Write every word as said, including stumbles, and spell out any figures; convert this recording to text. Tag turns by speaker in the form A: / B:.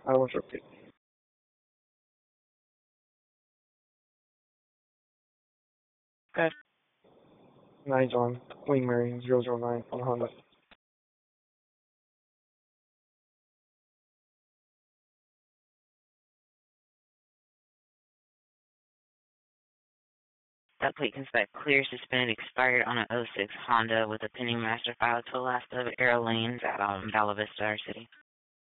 A: I was repeat.
B: Good.
A: Nine John, Queen Mary, zero zero nine, one hundred.
B: That plate can spec clear, suspended, expired on an oh six Honda with a pending master file to last of Aero Lanes at um, Bella Vista, our city.